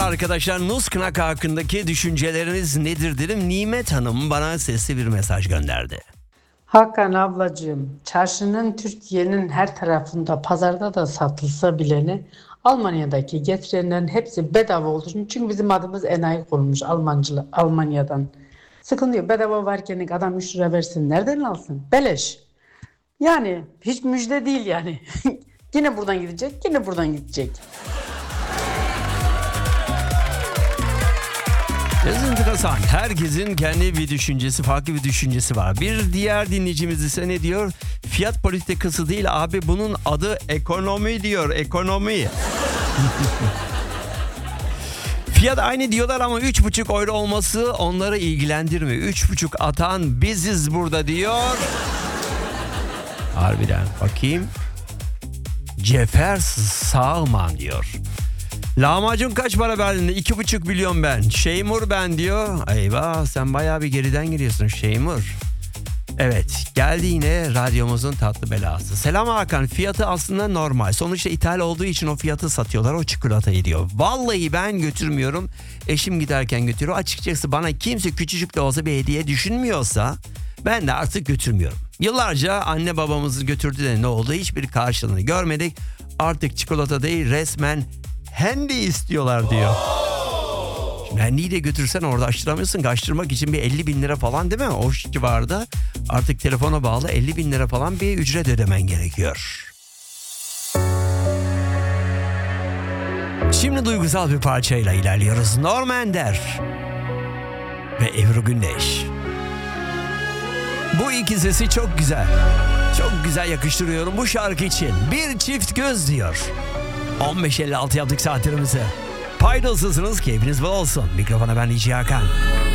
arkadaşlar. Nusknak hakkındaki düşünceleriniz nedir dedim. Nimet Hanım bana sesli bir mesaj gönderdi. Hakan ablacığım, çarşının Türkiye'nin her tarafında, pazarda da satılsa bileni Almanya'daki getirenlerin hepsi bedava olduğu için. Çünkü bizim adımız enayi konmuş Almanya'dan. Sıkıntı yok. Bedava varken adam 3 lira versin. Nereden alsın? Beleş. Yani hiç müjde değil yani. Yine buradan gidecek, yine buradan gidecek. Enteresan. Herkesin kendi bir düşüncesi, farklı bir düşüncesi var. Bir diğer dinleyicimiz ise ne diyor? Fiyat politikası değil abi, bunun adı ekonomi diyor. Ekonomi. Fiyat aynı diyorlar ama 3,5 euro olması onları ilgilendirmiyor. 3,5 atan biziz burada diyor. Harbiden bakayım. Cefer Sağman diyor. Lahmacun kaç para verdin? 2,5 milyon ben. Şeymur ben diyor. Eyvah, sen bayağı bir geriden giriyorsun Şeymur. Evet, geldi yine radyomuzun tatlı belası. Selam Hakan, fiyatı aslında normal. Sonuçta ithal olduğu için o fiyatı satıyorlar, o çikolatayı diyor. Vallahi ben götürmüyorum. Eşim giderken götürüyor. Açıkçası bana kimse küçücük de olsa bir hediye düşünmüyorsa ben de artık götürmüyorum. Yıllarca anne babamızı götürdü de ne oldu? Hiçbir karşılığını görmedik. Artık çikolata değil, resmen handy istiyorlar diyor. Şimdi handy'yi de götürsen orada açtıramıyorsun. Açtırmak için bir 50 bin lira falan değil mi? O civarda artık telefona bağlı 50 bin lira falan bir ücret ödemen gerekiyor. Şimdi duygusal bir parçayla ilerliyoruz. Norm Ender ve Ebru Gündeş. Bu iki sesi çok güzel. Çok güzel yakıştırıyorum bu şarkı için. Bir çift göz diyor. 15.56 yaptık saatlerimizi. Paydasızsınız, keyfiniz bol olsun. Mikrofona ben DJ Hakan.